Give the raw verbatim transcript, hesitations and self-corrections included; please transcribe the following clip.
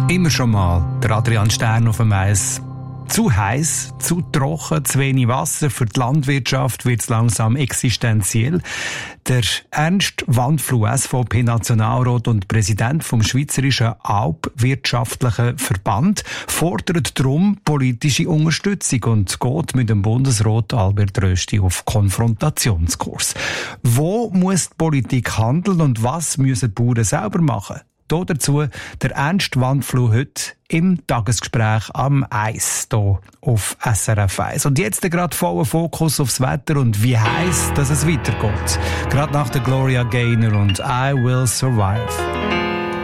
Immer schon mal der Adrian Stern auf dem Eis. Zu heiß, zu trocken, zu wenig Wasser. Für die Landwirtschaft wird es langsam existenziell. Der Ernst Wandfluh, S V P-Nationalrat und Präsident vom Schweizerischen Alpwirtschaftlichen Verband, fordert darum politische Unterstützung und geht mit dem Bundesrat Albert Rösti auf Konfrontationskurs. Wo muss die Politik handeln und was müssen die Bauern selber machen? Hier dazu der Ernst Wandfluh heute im Tagesgespräch am Eis hier auf S R F eins. Und jetzt gerade voller Fokus aufs Wetter und wie heiß, dass es weitergeht. Gerade nach der Gloria Gaynor und I Will Survive.